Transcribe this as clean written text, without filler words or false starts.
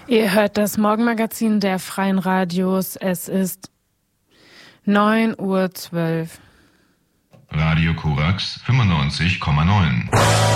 Ihr hört das Morgenmagazin der Freien Radios. Es ist 9:12 Uhr. Radio Korax 95,9.